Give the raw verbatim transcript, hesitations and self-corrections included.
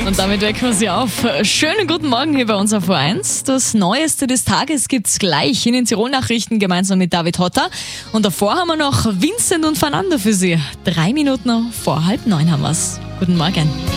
Und damit wecken wir Sie auf. Schönen guten Morgen hier bei uns auf O eins. Das Neueste des Tages gibt's gleich in den Tirol-Nachrichten gemeinsam mit David Hotter. Und davor haben wir noch Vincent und Fernando für Sie. Drei Minuten vor halb neun haben wir's. Guten Morgen.